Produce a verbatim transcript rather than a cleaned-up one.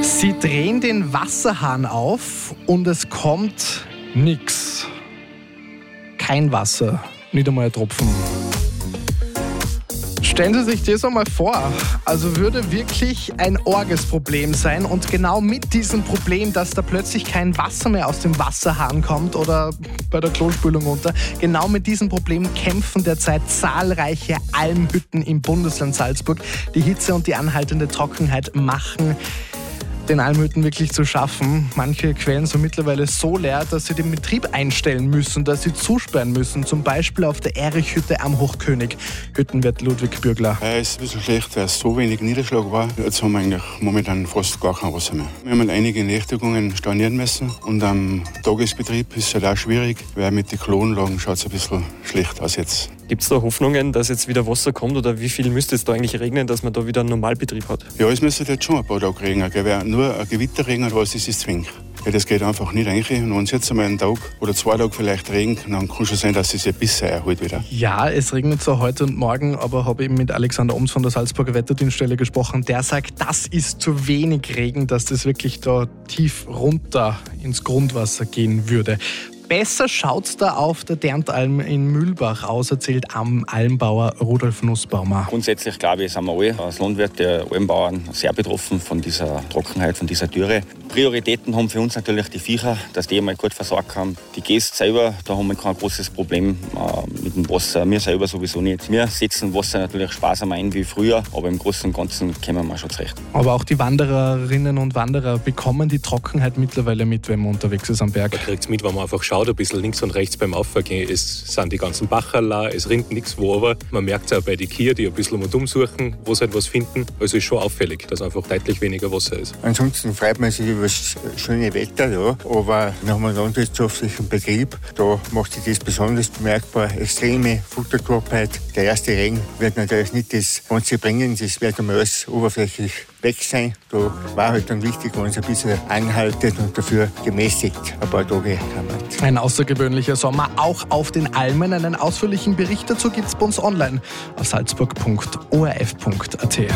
Sie drehen den Wasserhahn auf und es kommt nix. Kein Wasser, nicht einmal ein Tropfen. Stellen Sie sich das einmal vor. Also würde wirklich ein Orgesproblem sein und genau mit diesem Problem, dass da plötzlich kein Wasser mehr aus dem Wasserhahn kommt oder bei der Klospülung runter, genau mit diesem Problem kämpfen derzeit zahlreiche Almhütten im Bundesland Salzburg. Die Hitze und die anhaltende Trockenheit machen den Almhütten wirklich zu schaffen. Manche Quellen sind mittlerweile so leer, dass sie den Betrieb einstellen müssen, dass sie zusperren müssen. Zum Beispiel auf der Erichhütte am Hochkönig. Hüttenwirt Ludwig Bürgler. Ja, es ist ein bisschen schlecht, weil es so wenig Niederschlag war. Jetzt haben wir eigentlich momentan fast gar kein Wasser mehr. Wir haben einige Nächtigungen stornieren müssen und am Tagesbetrieb ist es halt auch schwierig, weil mit den Kloanlagen schaut es ein bisschen schlecht aus jetzt. Gibt es da Hoffnungen, dass jetzt wieder Wasser kommt oder wie viel müsste es da eigentlich regnen, dass man da wieder einen Normalbetrieb hat? Ja, es müsste jetzt schon ein paar Tage regnen. Weil nur ein Gewitterregen oder was ist, ist zwingend. Ja, das geht einfach nicht rein. Und wenn es jetzt einmal einen Tag oder zwei Tage vielleicht regnet, dann kann es schon sein, dass es ein bisschen erholt wieder. Ja, es regnet zwar heute und morgen, aber habe eben mit Alexander Oms von der Salzburger Wetterdienststelle gesprochen. Der sagt, das ist zu wenig Regen, dass das wirklich da tief runter ins Grundwasser gehen würde. Besser schaut's da auf der Derntalm in Mühlbach aus, erzählt am Almbauer Rudolf Nussbaumer. Grundsätzlich glaube ich, sind wir alle als Landwirte, Almbauern sehr betroffen von dieser Trockenheit, von dieser Dürre. Prioritäten haben für uns natürlich die Viecher, dass die einmal gut versorgt haben. Die Gäste selber, da haben wir kein großes Problem äh, mit dem Wasser. Wir selber sowieso nicht. Wir setzen Wasser natürlich sparsamer ein wie früher, aber im Großen und Ganzen kommen wir schon zurecht. Aber auch die Wandererinnen und Wanderer bekommen die Trockenheit mittlerweile mit, wenn man unterwegs ist am Berg. Man kriegt es mit, wenn man einfach schaut, ein bisschen links und rechts beim Auffahren. Es sind die ganzen Bacherla, es rinnt nichts wo, aber man merkt es auch bei den Kühen, die ein bisschen umsuchen, wo sie halt was finden. Also ist schon auffällig, dass einfach deutlich weniger Wasser ist. Ansonsten freut man sich über das schöne Wetter, ja, aber nach einem landwirtschaftlichen Betrieb, da macht sich das besonders bemerkbar. Extreme Futterknappheit. Der erste Regen wird natürlich nicht das Ganze bringen, das wird einmal alles oberflächlich weg sein. Da war halt dann wichtig, wenn es ein bisschen anhaltet und dafür gemäßigt ein paar Tage haben. Ein außergewöhnlicher Sommer, auch auf den Almen. Einen ausführlichen Bericht dazu gibt es bei uns online auf salzburg punkt o r f punkt a t.